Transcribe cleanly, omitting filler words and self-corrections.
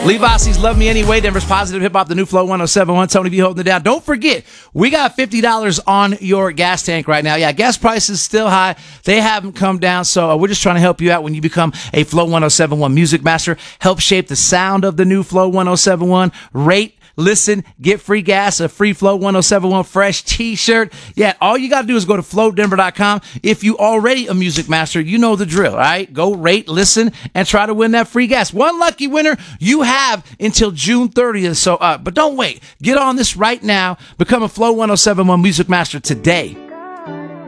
Lee Vossi's Love Me Anyway, Denver's Positive Hip Hop, the new Flow 1071. Tony V holding it down. Don't forget, we got $50 on your gas tank right now. Yeah, gas prices still high. They haven't come down, so we're just trying to help you out when you become a Flow 1071 Music Master. Help shape the sound of the new Flow 1071. Rate, listen, get free gas, a free Flow 1071 fresh t-shirt. Yeah, all you got to do is go to flowdenver.com. If you already a music master, you know the drill, all right? Go rate, listen, and try to win that free gas. One lucky winner you have until June 30th. So, but don't wait. Get on this right now. Become a Flow 1071 music master today.